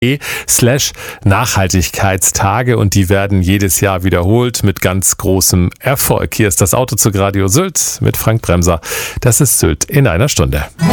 Nachhaltigkeitstage und die werden jedes Jahr wiederholt mit ganz großem Erfolg. Hier ist das Autozug Radio Sylt mit Frank Bremser. Das ist Sylt in einer Stunde.